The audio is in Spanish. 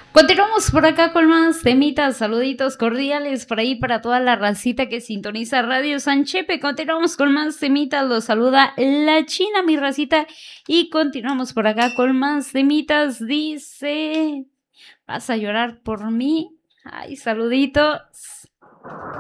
Continuamos por acá con más temitas, saluditos cordiales por ahí para toda la racita que sintoniza Radio Sanchepe. Continuamos con más temitas, los saluda la China, mi racita, y continuamos por acá con más temitas. Dice, ¿vas a llorar por mí? Ay, saluditos.